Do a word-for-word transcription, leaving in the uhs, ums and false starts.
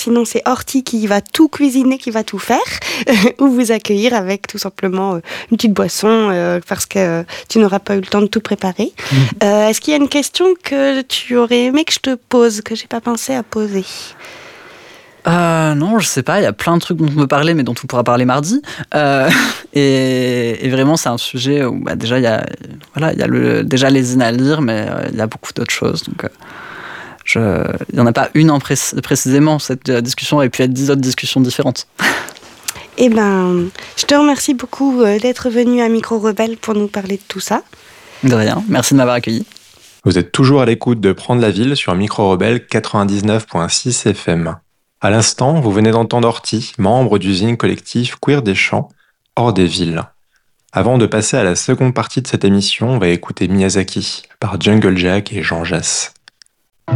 sinon c'est Horty qui va tout cuisiner, qui va tout faire, ou vous accueillir avec tout simplement euh, une petite boisson euh, parce que euh, tu n'auras pas eu le temps de tout préparer. Mmh. Euh, est-ce qu'il y a une question que tu aurais aimé que je te pose, que j'ai pas pensé à poser ? Euh, non, je sais pas, il y a plein de trucs dont on peut parler, mais dont on pourra parler mardi. Euh, et, et vraiment, c'est un sujet où bah, déjà, il y a, voilà, il y a le, déjà les zines à lire, mais euh, il y a beaucoup d'autres choses. Donc, euh, je, il n'y en a pas une en pré- précisément. Cette discussion aurait pu être dix autres discussions différentes. Eh ben, je te remercie beaucoup d'être venu à Micro Rebelle pour nous parler de tout ça. De rien, merci de m'avoir accueilli. Vous êtes toujours à l'écoute de Prendre la ville sur Micro Rebelle quatre-vingt-dix-neuf virgule six F M. À l'instant, vous venez d'entendre Horty, membre du zine collectif Queer des Champs, hors des villes. Avant de passer à la seconde partie de cette émission, on va écouter Miyazaki par Jungle Jack et Jean Jass.